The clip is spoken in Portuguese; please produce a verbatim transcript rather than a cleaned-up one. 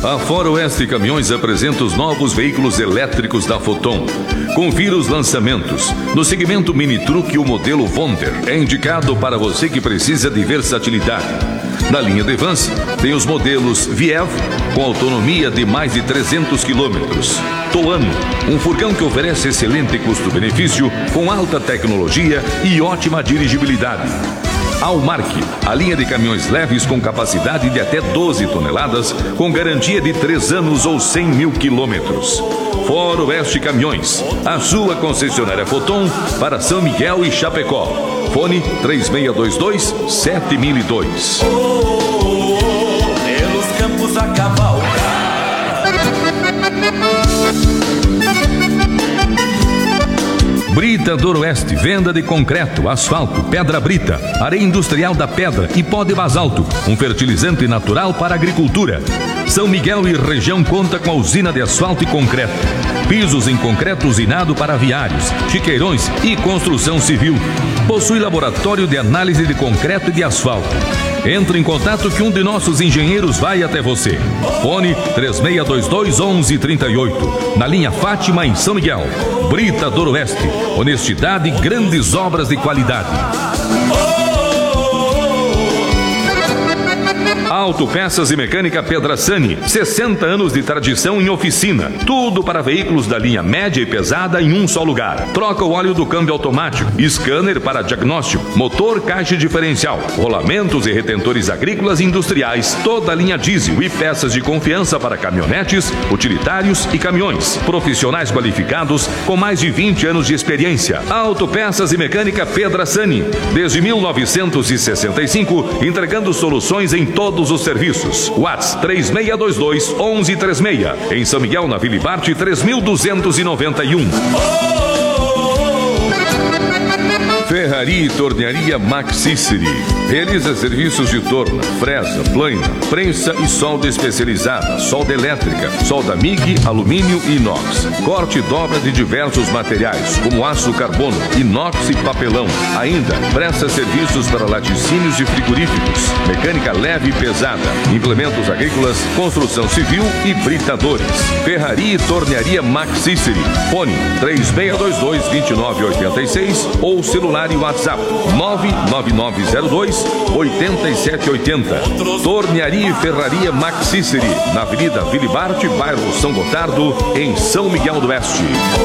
A Foroeste Caminhões apresenta os novos veículos elétricos da Foton. Confira os lançamentos. No segmento mini truck, o modelo Wonder é indicado para você que precisa de versatilidade. Na linha de vans, tem os modelos Viev, com autonomia de mais de trezentos quilômetros. Toano, um furgão que oferece excelente custo-benefício, com alta tecnologia e ótima dirigibilidade. Almark, a linha de caminhões leves com capacidade de até doze toneladas, com garantia de três anos ou cem mil quilômetros. Foroeste Caminhões, a sua concessionária Foton para São Miguel e Chapecó. Fone três seis dois dois, sete mil e dois. Oh, oh, oh, pelos campos a cavalgar. Britador Oeste, venda de concreto, asfalto, pedra brita, areia industrial da pedra e pó de basalto, um fertilizante natural para a agricultura. São Miguel e região conta com a usina de asfalto e concreto. Pisos em concreto usinado para aviários, chiqueirões e construção civil. Possui laboratório de análise de concreto e de asfalto. Entre em contato que um de nossos engenheiros vai até você. Fone três seis dois dois, onze trinta e oito. Na linha Fátima, em São Miguel. Britador Oeste. Honestidade e grandes obras de qualidade. Autopeças e Mecânica Pedrassani, sessenta anos de tradição em oficina. Tudo para veículos da linha média e pesada em um só lugar. Troca o óleo do câmbio automático, scanner para diagnóstico, motor, caixa diferencial, rolamentos e retentores agrícolas e industriais, toda a linha diesel e peças de confiança para caminhonetes, utilitários e caminhões. Profissionais qualificados com mais de vinte anos de experiência. Autopeças e Mecânica Pedrassani, desde mil novecentos e sessenta e cinco, entregando soluções em todos os serviços. WhatsApp três seis dois dois, onze trinta e seis. Em São Miguel, na Vila Barte, três mil duzentos e noventa e um. Ferraria e Tornearia Maxiceri. Realiza serviços de torna, fresa, plaina, prensa e solda especializada, solda elétrica, solda M I G, alumínio e inox. Corte e dobra de diversos materiais, como aço carbono, inox e papelão. Ainda presta serviços para laticínios e frigoríficos, mecânica leve e pesada, implementos agrícolas, construção civil e britadores. Ferraria e Tornearia Maxiceri. Fone três seis dois dois, dois nove oito seis ou celular e WhatsApp nove nove nove zero dois, oito sete oito zero. Tornearia e Ferraria Maxiceri, na Avenida Vila Barte, bairro São Gotardo, em São Miguel do Oeste.